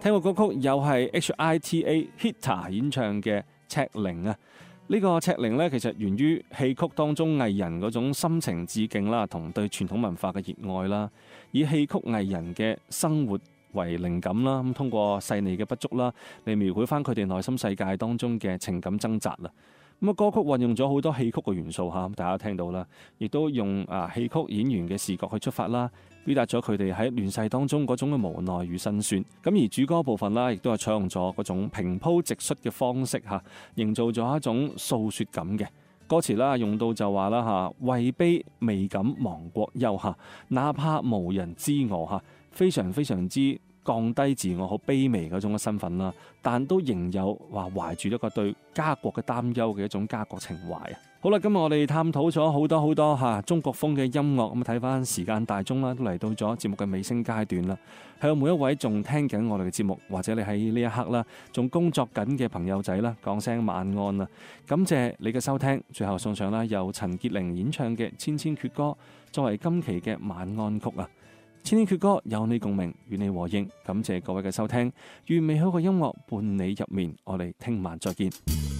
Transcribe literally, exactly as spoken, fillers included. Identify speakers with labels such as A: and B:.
A: 聽過歌曲又係 H I T A Hita 演唱嘅《赤靈》啊。呢個赤靈呢，其實源於戲曲當中藝人嗰種深情致敬啦，同對傳統文化嘅熱愛啦，以戲曲藝人嘅生活為靈感啦，咁通過細膩嘅不足啦，嚟描繪翻佢哋內心世界當中嘅情感掙扎啦。咁啊，歌曲運用咗好多戲曲嘅元素嚇，大家聽到啦，亦都用啊戲曲演員嘅視覺去出發啦，表達咗佢哋喺亂世當中嗰種嘅無奈與辛酸。咁而主歌部分啦，亦都係採用咗嗰種平鋪直述嘅方式嚇，營造咗一種訴説感嘅歌詞啦，用到就話啦嚇，位卑未敢亡國憂嚇，哪怕無人知我嚇，非常非常之降低自我好卑微嗰種嘅身份啦，但都仍有話懷住一個對家國嘅擔憂嘅一種家國情懷啊！好啦，今日我哋探討咗好多好多嚇中國風嘅音樂，咁睇翻時間大鐘啦，都嚟到咗節目嘅尾聲階段啦。向每一位仲聽緊我哋嘅節目，或者你喺呢一刻啦，仲工作緊嘅朋友仔啦，講聲晚安啦！感謝你嘅收聽，最後送上啦由陳潔靈演唱嘅《千千闕歌》作為今期嘅晚安曲啊！千千闕歌有你共鳴，與你和應。感謝各位嘅收聽，願美好嘅音樂伴你入眠。我哋聽晚再見。